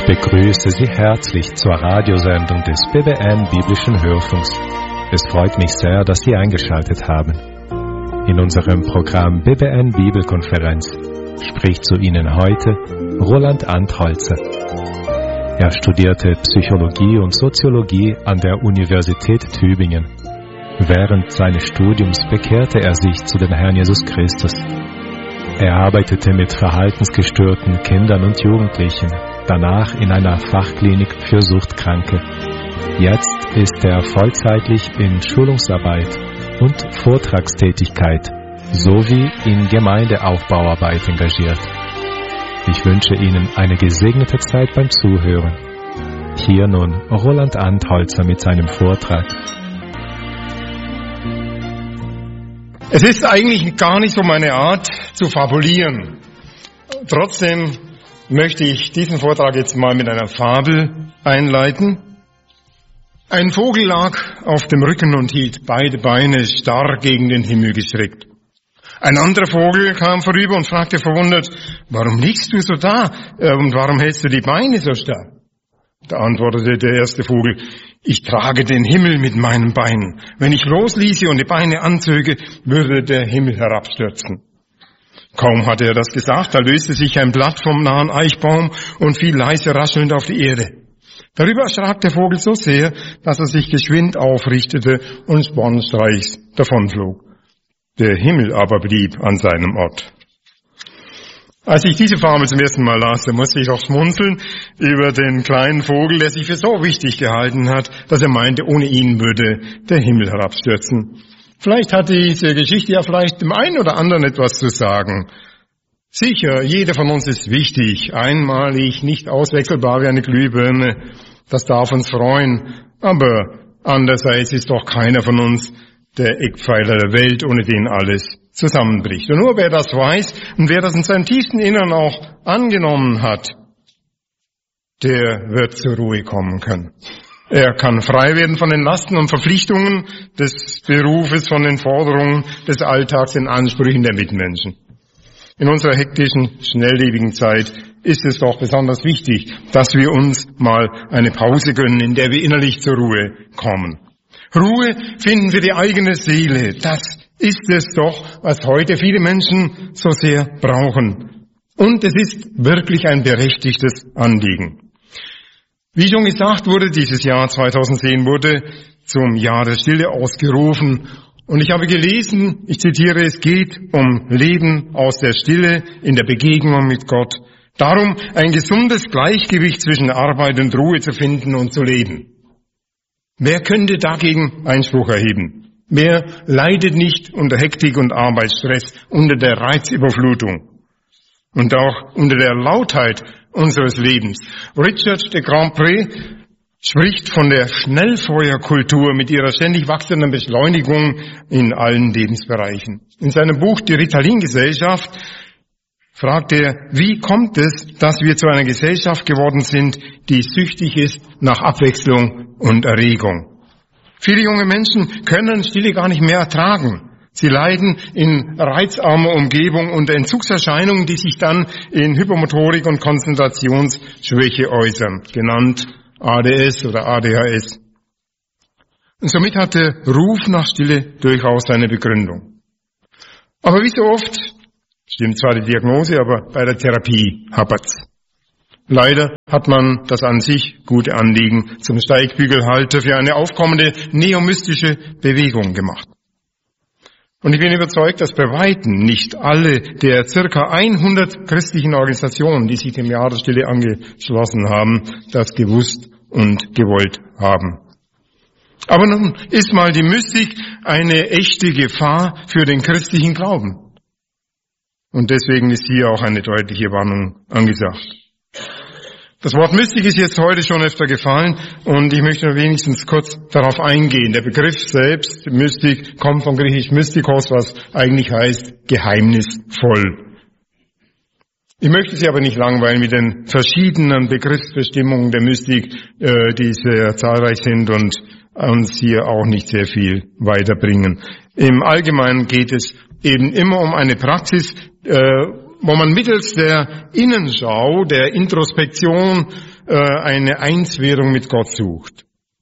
begrüße Sie herzlich zur Radiosendung des BBN Biblischen Hörfunks. Es freut mich sehr, dass Sie eingeschaltet haben. In unserem Programm BBN Bibelkonferenz spricht zu Ihnen heute Roland Antholzer. Er studierte Psychologie und Soziologie an der Universität Tübingen. Während seines Studiums bekehrte er sich zu dem Herrn Jesus Christus. Er arbeitete mit verhaltensgestörten Kindern und Jugendlichen, danach in einer Fachklinik für Suchtkranke. Jetzt ist er vollzeitlich in Schulungsarbeit und Vortragstätigkeit sowie in Gemeindeaufbauarbeit engagiert. Ich wünsche Ihnen eine gesegnete Zeit beim Zuhören. Hier nun Roland Antholzer mit seinem Vortrag. Es ist eigentlich gar nicht so meine Art zu fabulieren. Trotzdem möchte ich diesen Vortrag jetzt mal mit einer Fabel einleiten. Ein Vogel lag auf dem Rücken und hielt beide Beine starr gegen den Himmel gestreckt. Ein anderer Vogel kam vorüber und fragte verwundert, warum liegst du so da und warum hältst du die Beine so starr? Da antwortete der erste Vogel, ich trage den Himmel mit meinen Beinen. Wenn ich losließe und die Beine anzöge, würde der Himmel herabstürzen. Kaum hatte er das gesagt, da löste sich ein Blatt vom nahen Eichbaum und fiel leise raschelnd auf die Erde. Darüber erschrak der Vogel so sehr, dass er sich geschwind aufrichtete und spornstreichs davonflog. Der Himmel aber blieb an seinem Ort. Als ich diese Fabel zum ersten Mal las, da musste ich auch schmunzeln über den kleinen Vogel, der sich für so wichtig gehalten hat, dass er meinte, ohne ihn würde der Himmel herabstürzen. Vielleicht hat diese Geschichte ja vielleicht dem einen oder anderen etwas zu sagen. Sicher, jeder von uns ist wichtig, einmalig, nicht auswechselbar wie eine Glühbirne. Das darf uns freuen. Aber andererseits ist doch keiner von uns der Eckpfeiler der Welt, ohne den alles zusammenbricht. Und nur wer das weiß und wer das in seinem tiefsten Innern auch angenommen hat, der wird zur Ruhe kommen können. Er kann frei werden von den Lasten und Verpflichtungen des Berufes, von den Forderungen des Alltags, den Ansprüchen der Mitmenschen. In unserer hektischen, schnelllebigen Zeit ist es doch besonders wichtig, dass wir uns mal eine Pause gönnen, in der wir innerlich zur Ruhe kommen. Ruhe finden für die eigene Seele, das ist es doch, was heute viele Menschen so sehr brauchen. Und es ist wirklich ein berechtigtes Anliegen. Wie schon gesagt wurde, dieses Jahr 2010 wurde zum Jahr der Stille ausgerufen. Und ich habe gelesen, ich zitiere, es geht um Leben aus der Stille in der Begegnung mit Gott. Darum, ein gesundes Gleichgewicht zwischen Arbeit und Ruhe zu finden und zu leben. Wer könnte dagegen Einspruch erheben? Wer leidet nicht unter Hektik und Arbeitsstress, unter der Reizüberflutung und auch unter der Lautheit unseres Lebens? Richard de Grandpré spricht von der Schnellfeuerkultur mit ihrer ständig wachsenden Beschleunigung in allen Lebensbereichen. In seinem Buch Die Ritalin-Gesellschaft fragt er, wie kommt es, dass wir zu einer Gesellschaft geworden sind, die süchtig ist nach Abwechslung und Erregung? Viele junge Menschen können Stille gar nicht mehr ertragen. Sie leiden in reizarmer Umgebung unter Entzugserscheinungen, die sich dann in Hypermotorik und Konzentrationsschwäche äußern, genannt ADS oder ADHS. Und somit hat der Ruf nach Stille durchaus seine Begründung. Aber wie so oft stimmt zwar die Diagnose, aber bei der Therapie hapert's. Leider hat man das an sich gute Anliegen zum Steigbügelhalter für eine aufkommende neomystische Bewegung gemacht. Und ich bin überzeugt, dass bei Weitem nicht alle der circa 100 christlichen Organisationen, die sich dem Jahr der Stille angeschlossen haben, das gewusst und gewollt haben. Aber nun ist mal die Mystik eine echte Gefahr für den christlichen Glauben. Und deswegen ist hier auch eine deutliche Warnung angesagt. Das Wort Mystik ist jetzt heute schon öfter gefallen und ich möchte wenigstens kurz darauf eingehen. Der Begriff selbst, Mystik, kommt vom griechisch Mystikos, was eigentlich heißt geheimnisvoll. Ich möchte Sie aber nicht langweilen mit den verschiedenen Begriffsbestimmungen der Mystik, die sehr zahlreich sind und uns hier auch nicht sehr viel weiterbringen. Im Allgemeinen geht es eben immer um eine Praxis, wo man mittels der Innenschau, der Introspektion eine Einswerdung mit Gott sucht.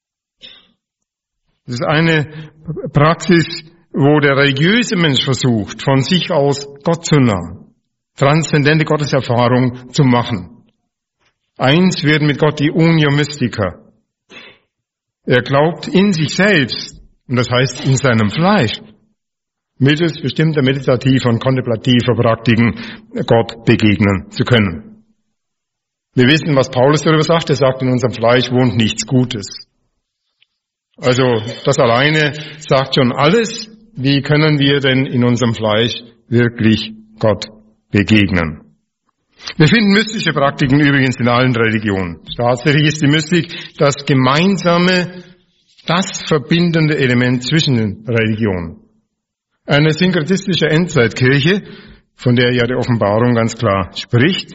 Das ist eine Praxis, wo der religiöse Mensch versucht, von sich aus Gott zu nahen, transzendente Gotteserfahrung zu machen. Eins werden mit Gott, die Unio Mystica. Er glaubt in sich selbst, und das heißt in seinem Fleisch, mittels bestimmter meditativer und kontemplativer Praktiken Gott begegnen zu können. Wir wissen, was Paulus darüber sagt. Er sagt, in unserem Fleisch wohnt nichts Gutes. Also das alleine sagt schon alles. Wie können wir denn in unserem Fleisch wirklich Gott begegnen? Wir finden mystische Praktiken übrigens in allen Religionen. Tatsächlich ist die Mystik das gemeinsame, das verbindende Element zwischen den Religionen. Eine synkretistische Endzeitkirche, von der ja die Offenbarung ganz klar spricht.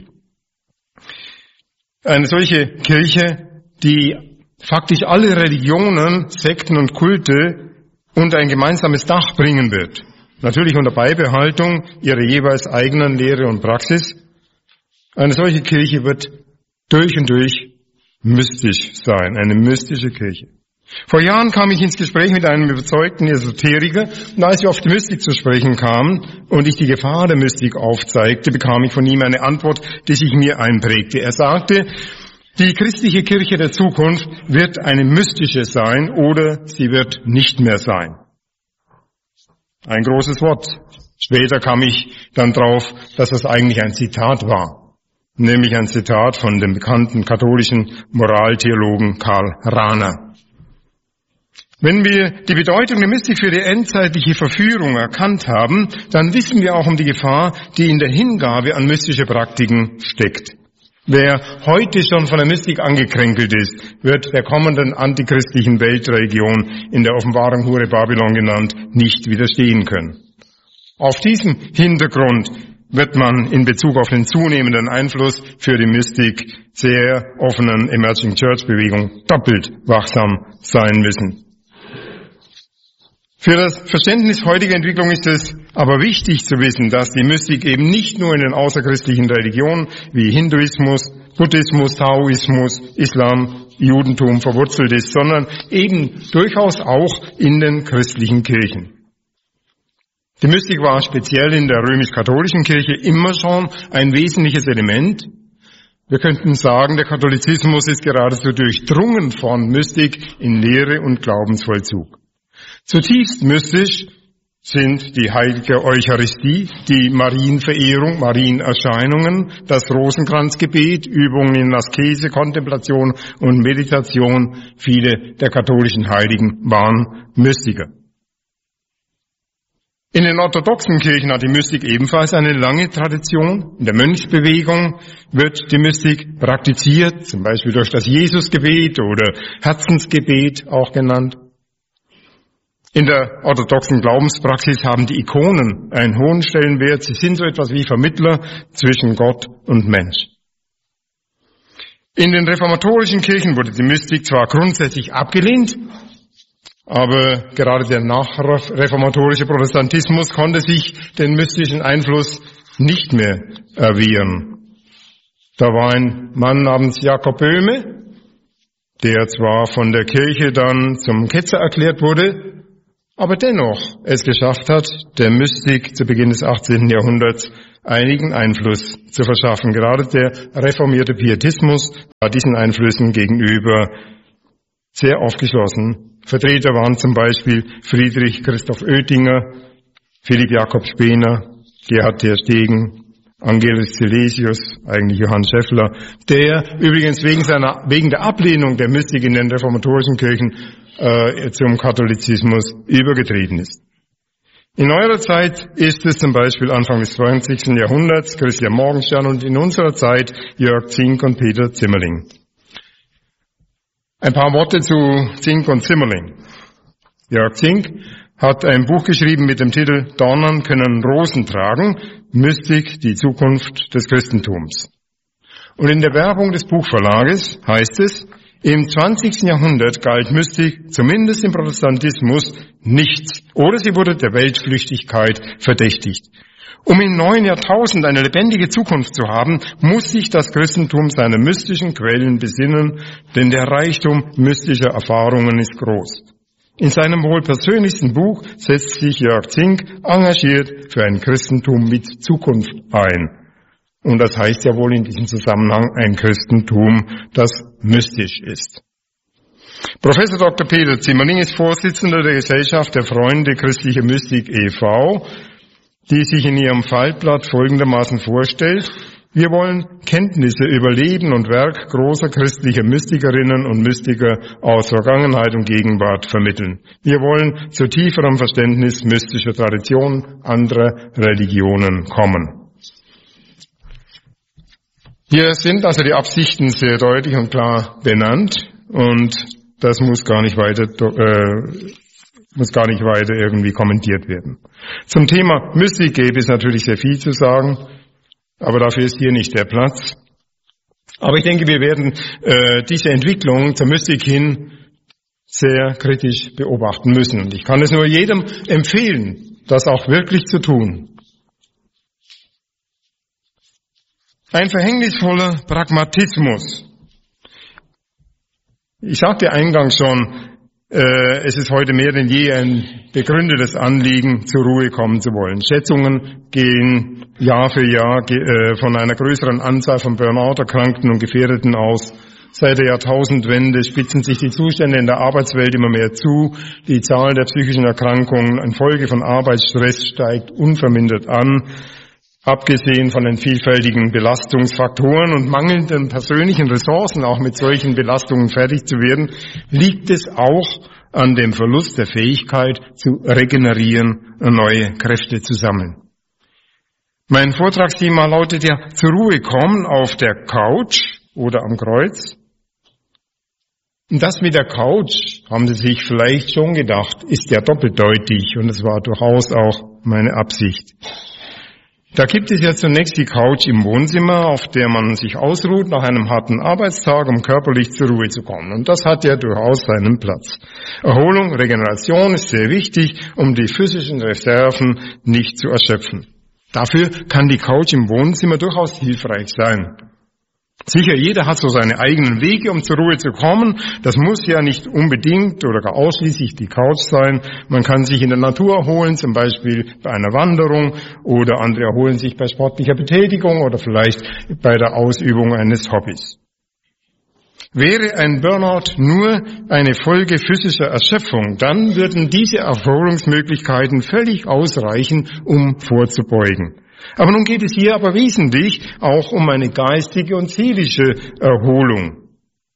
Eine solche Kirche, die faktisch alle Religionen, Sekten und Kulte unter ein gemeinsames Dach bringen wird. Natürlich unter Beibehaltung ihrer jeweils eigenen Lehre und Praxis. Eine solche Kirche wird durch und durch mystisch sein, eine mystische Kirche. Vor Jahren kam ich ins Gespräch mit einem überzeugten Esoteriker, und als wir auf die Mystik zu sprechen kamen und ich die Gefahr der Mystik aufzeigte, bekam ich von ihm eine Antwort, die sich mir einprägte. Er sagte, die christliche Kirche der Zukunft wird eine mystische sein oder sie wird nicht mehr sein. Ein großes Wort. Später kam ich dann drauf, dass das eigentlich ein Zitat war. Nämlich ein Zitat von dem bekannten katholischen Moraltheologen Karl Rahner. Wenn wir die Bedeutung der Mystik für die endzeitliche Verführung erkannt haben, dann wissen wir auch um die Gefahr, die in der Hingabe an mystische Praktiken steckt. Wer heute schon von der Mystik angekränkelt ist, wird der kommenden antichristlichen Weltreligion, in der Offenbarung Hure Babylon genannt, nicht widerstehen können. Auf diesem Hintergrund wird man in Bezug auf den zunehmenden Einfluss für die Mystik sehr offenen Emerging Church Bewegung doppelt wachsam sein müssen. Für das Verständnis heutiger Entwicklung ist es aber wichtig zu wissen, dass die Mystik eben nicht nur in den außerchristlichen Religionen wie Hinduismus, Buddhismus, Taoismus, Islam, Judentum verwurzelt ist, sondern eben durchaus auch in den christlichen Kirchen. Die Mystik war speziell in der römisch-katholischen Kirche immer schon ein wesentliches Element. Wir könnten sagen, der Katholizismus ist geradezu durchdrungen von Mystik in Lehre und Glaubensvollzug. Zutiefst mystisch sind die heilige Eucharistie, die Marienverehrung, Marienerscheinungen, das Rosenkranzgebet, Übungen in Askese, Kontemplation und Meditation. Viele der katholischen Heiligen waren Mystiker. In den orthodoxen Kirchen hat die Mystik ebenfalls eine lange Tradition. In der Mönchsbewegung wird die Mystik praktiziert, zum Beispiel durch das Jesusgebet oder Herzensgebet auch genannt. In der orthodoxen Glaubenspraxis haben die Ikonen einen hohen Stellenwert. Sie sind so etwas wie Vermittler zwischen Gott und Mensch. In den reformatorischen Kirchen wurde die Mystik zwar grundsätzlich abgelehnt, aber gerade der nachreformatorische Protestantismus konnte sich den mystischen Einfluss nicht mehr erwehren. Da war ein Mann namens Jakob Böhme, der zwar von der Kirche dann zum Ketzer erklärt wurde, aber dennoch es geschafft hat, der Mystik zu Beginn des 18. Jahrhunderts einigen Einfluss zu verschaffen. Gerade der reformierte Pietismus war diesen Einflüssen gegenüber sehr aufgeschlossen. Vertreter waren zum Beispiel Friedrich Christoph Oetinger, Philipp Jakob Spener, Gerhard ter Stegen, Angelus Silesius, eigentlich Johann Scheffler, der übrigens wegen der Ablehnung der Mystik in den reformatorischen Kirchen zum Katholizismus übergetreten ist. In neuerer Zeit ist es zum Beispiel Anfang des 20. Jahrhunderts Christian Morgenstern und in unserer Zeit Jörg Zink und Peter Zimmerling. Ein paar Worte zu Zink und Zimmerling. Jörg Zink hat ein Buch geschrieben mit dem Titel Dornen können Rosen tragen, Mystik, die Zukunft des Christentums. Und in der Werbung des Buchverlages heißt es, im 20. Jahrhundert galt Mystik, zumindest im Protestantismus, nichts, oder sie wurde der Weltflüchtigkeit verdächtigt. Um im neuen Jahrtausend eine lebendige Zukunft zu haben, muss sich das Christentum seine mystischen Quellen besinnen, denn der Reichtum mystischer Erfahrungen ist groß. In seinem wohl persönlichsten Buch setzt sich Jörg Zink engagiert für ein Christentum mit Zukunft ein. Und das heißt ja wohl in diesem Zusammenhang ein Christentum, das mystisch ist. Professor Dr. Peter Zimmerling ist Vorsitzender der Gesellschaft der Freunde Christliche Mystik e.V., die sich in ihrem Faltblatt folgendermaßen vorstellt: Wir wollen Kenntnisse über Leben und Werk großer christlicher Mystikerinnen und Mystiker aus Vergangenheit und Gegenwart vermitteln. Wir wollen zu tieferem Verständnis mystischer Traditionen anderer Religionen kommen. Hier sind also die Absichten sehr deutlich und klar benannt, und das muss gar nicht weiter irgendwie kommentiert werden. Zum Thema Mystik gäbe es natürlich sehr viel zu sagen, aber dafür ist hier nicht der Platz. Aber ich denke, wir werden diese Entwicklung zur Mystik hin sehr kritisch beobachten müssen. Und ich kann es nur jedem empfehlen, das auch wirklich zu tun. Ein verhängnisvoller Pragmatismus. Ich sagte eingangs schon, es ist heute mehr denn je ein begründetes Anliegen, zur Ruhe kommen zu wollen. Schätzungen gehen Jahr für Jahr von einer größeren Anzahl von Burnout-Erkrankten und Gefährdeten aus. Seit der Jahrtausendwende spitzen sich die Zustände in der Arbeitswelt immer mehr zu. Die Zahl der psychischen Erkrankungen infolge von Arbeitsstress steigt unvermindert an. Abgesehen von den vielfältigen Belastungsfaktoren und mangelnden persönlichen Ressourcen, auch mit solchen Belastungen fertig zu werden, liegt es auch an dem Verlust der Fähigkeit zu regenerieren und neue Kräfte zu sammeln. Mein Vortragsthema lautet ja: Zur Ruhe kommen auf der Couch oder am Kreuz. Und das mit der Couch, haben Sie sich vielleicht schon gedacht, ist ja doppeldeutig, und es war durchaus auch meine Absicht. Da gibt es ja zunächst die Couch im Wohnzimmer, auf der man sich ausruht nach einem harten Arbeitstag, um körperlich zur Ruhe zu kommen. Und das hat ja durchaus seinen Platz. Erholung, Regeneration ist sehr wichtig, um die physischen Reserven nicht zu erschöpfen. Dafür kann die Couch im Wohnzimmer durchaus hilfreich sein. Sicher, jeder hat so seine eigenen Wege, um zur Ruhe zu kommen. Das muss ja nicht unbedingt oder gar ausschließlich die Couch sein. Man kann sich in der Natur erholen, zum Beispiel bei einer Wanderung, oder andere erholen sich bei sportlicher Betätigung oder vielleicht bei der Ausübung eines Hobbys. Wäre ein Burnout nur eine Folge physischer Erschöpfung, dann würden diese Erholungsmöglichkeiten völlig ausreichen, um vorzubeugen. Aber nun geht es hier aber wesentlich auch um eine geistige und seelische Erholung.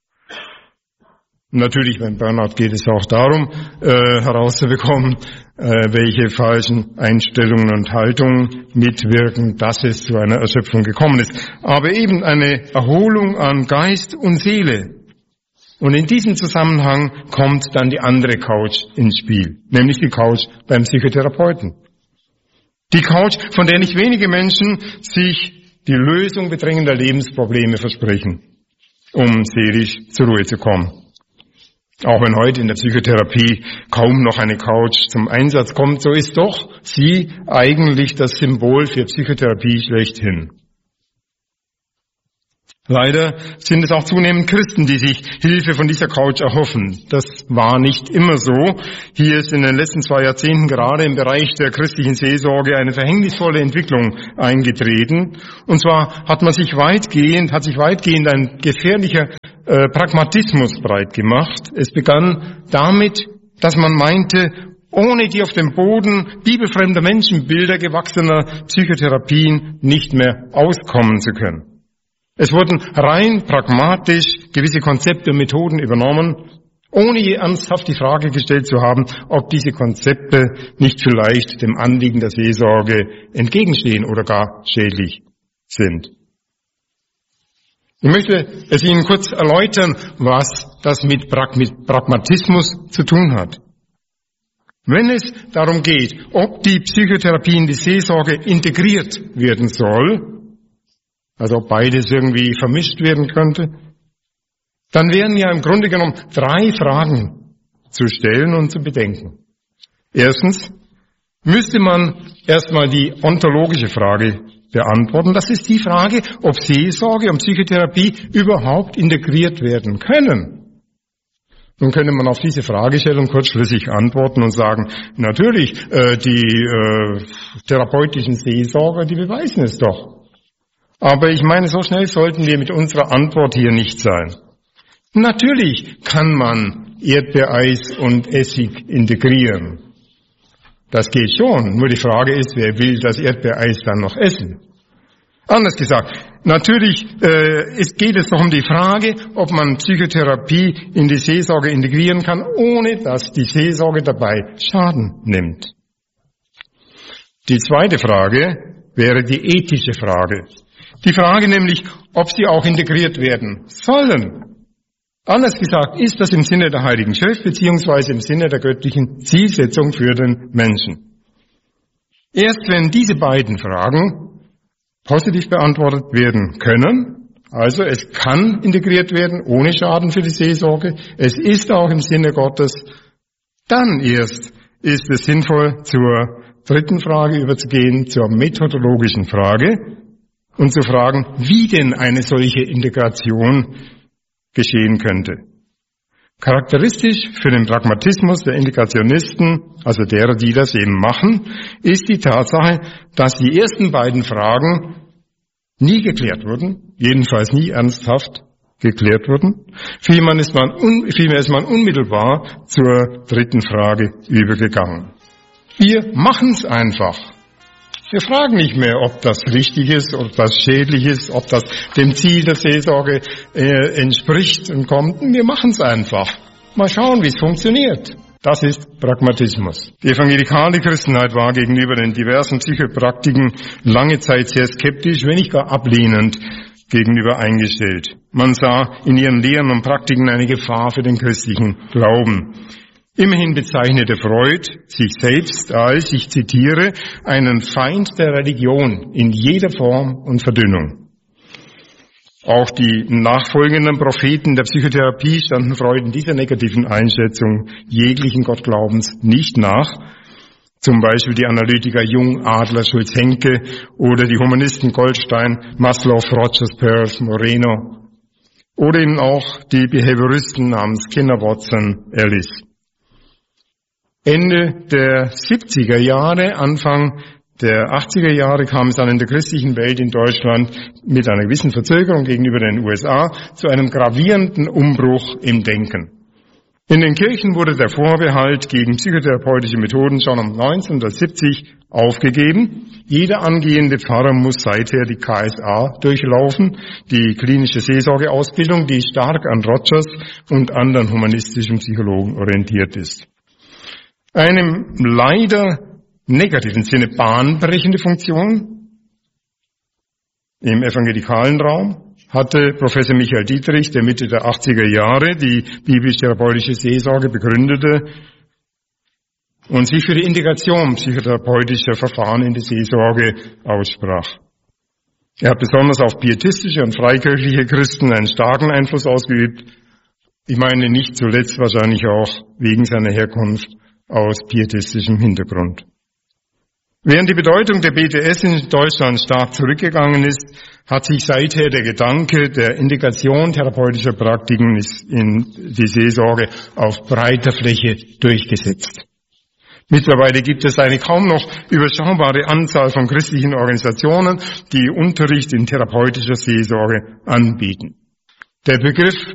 Natürlich beim Burnout geht es auch darum, herauszubekommen, welche falschen Einstellungen und Haltungen mitwirken, dass es zu einer Erschöpfung gekommen ist. Aber eben eine Erholung an Geist und Seele. Und in diesem Zusammenhang kommt dann die andere Couch ins Spiel, nämlich die Couch beim Psychotherapeuten. Die Couch, von der nicht wenige Menschen sich die Lösung bedrängender Lebensprobleme versprechen, um seelisch zur Ruhe zu kommen. Auch wenn heute in der Psychotherapie kaum noch eine Couch zum Einsatz kommt, so ist doch sie eigentlich das Symbol für Psychotherapie schlechthin. Leider sind es auch zunehmend Christen, die sich Hilfe von dieser Couch erhoffen. Das war nicht immer so. Hier ist in den letzten 2 Jahrzehnten gerade im Bereich der christlichen Seelsorge eine verhängnisvolle Entwicklung eingetreten. Und zwar hat sich weitgehend ein gefährlicher Pragmatismus breit gemacht. Es begann damit, dass man meinte, ohne die auf dem Boden bibelfremder Menschenbilder gewachsener Psychotherapien nicht mehr auskommen zu können. Es wurden rein pragmatisch gewisse Konzepte und Methoden übernommen, ohne je ernsthaft die Frage gestellt zu haben, ob diese Konzepte nicht vielleicht dem Anliegen der Seelsorge entgegenstehen oder gar schädlich sind. Ich möchte es Ihnen kurz erläutern, was das mit Pragmatismus zu tun hat. Wenn es darum geht, ob die Psychotherapie in die Seelsorge integriert werden soll, also ob beides irgendwie vermischt werden könnte, dann wären ja im Grunde genommen 3 Fragen zu stellen und zu bedenken. Erstens, müsste man erstmal die ontologische Frage beantworten. Das ist die Frage, ob Seelsorge und Psychotherapie überhaupt integriert werden können. Nun könnte man auf diese Fragestellung kurzschlüssig antworten und sagen, natürlich, die therapeutischen Seelsorger, die beweisen es doch. Aber ich meine, so schnell sollten wir mit unserer Antwort hier nicht sein. Natürlich kann man Erdbeereis und Essig integrieren. Das geht schon, nur die Frage ist, wer will das Erdbeereis dann noch essen? Anders gesagt, natürlich geht es doch um die Frage, ob man Psychotherapie in die Seelsorge integrieren kann, ohne dass die Seelsorge dabei Schaden nimmt. Die zweite Frage wäre die ethische Frage. Die Frage nämlich, ob sie auch integriert werden sollen. Anders gesagt, ist das im Sinne der Heiligen Schrift beziehungsweise im Sinne der göttlichen Zielsetzung für den Menschen. Erst wenn diese beiden Fragen positiv beantwortet werden können, also es kann integriert werden ohne Schaden für die Seelsorge, es ist auch im Sinne Gottes, dann erst ist es sinnvoll, zur dritten Frage überzugehen, zur methodologischen Frage und zu fragen, wie denn eine solche Integration geschehen könnte. Charakteristisch für den Pragmatismus der Integrationisten, also derer, die das eben machen, ist die Tatsache, dass die ersten beiden Fragen nie geklärt wurden, jedenfalls nie ernsthaft geklärt wurden. Vielmehr ist man unmittelbar zur dritten Frage übergegangen. Wir machen es einfach. Wir fragen nicht mehr, ob das richtig ist, ob das schädlich ist, ob das dem Ziel der Seelsorge entspricht und kommt. Wir machen es einfach. Mal schauen, wie es funktioniert. Das ist Pragmatismus. Die evangelikale Christenheit war gegenüber den diversen Psychopraktiken lange Zeit sehr skeptisch, wenn nicht gar ablehnend gegenüber eingestellt. Man sah in ihren Lehren und Praktiken eine Gefahr für den christlichen Glauben. Immerhin bezeichnete Freud sich selbst als, ich zitiere, einen Feind der Religion in jeder Form und Verdünnung. Auch die nachfolgenden Propheten der Psychotherapie standen Freud in dieser negativen Einschätzung jeglichen Gottglaubens nicht nach. Zum Beispiel die Analytiker Jung, Adler, Schulz-Henke oder die Humanisten Goldstein, Maslow, Rogers, Peirce, Moreno. Oder eben auch die Behavioristen namens Skinner, Watson, Ellis. Ende der 70er Jahre, Anfang der 80er Jahre kam es dann in der christlichen Welt in Deutschland mit einer gewissen Verzögerung gegenüber den USA zu einem gravierenden Umbruch im Denken. In den Kirchen wurde der Vorbehalt gegen psychotherapeutische Methoden schon um 1970 aufgegeben. Jeder angehende Pfarrer muss seither die KSA durchlaufen, die klinische Seelsorgeausbildung, die stark an Rogers und anderen humanistischen Psychologen orientiert ist. Eine leider negativen Sinne bahnbrechende Funktion im evangelikalen Raum hatte Professor Michael Dietrich, der Mitte der 80er Jahre die biblisch-therapeutische Seelsorge begründete und sich für die Integration psychotherapeutischer Verfahren in die Seelsorge aussprach. Er hat besonders auf pietistische und freikirchliche Christen einen starken Einfluss ausgeübt. Ich meine nicht zuletzt wahrscheinlich auch wegen seiner Herkunft aus pietistischem Hintergrund. Während die Bedeutung der BTS in Deutschland stark zurückgegangen ist, hat sich seither der Gedanke der Integration therapeutischer Praktiken in die Seelsorge auf breiter Fläche durchgesetzt. Mittlerweile gibt es eine kaum noch überschaubare Anzahl von christlichen Organisationen, die Unterricht in therapeutischer Seelsorge anbieten. Der Begriff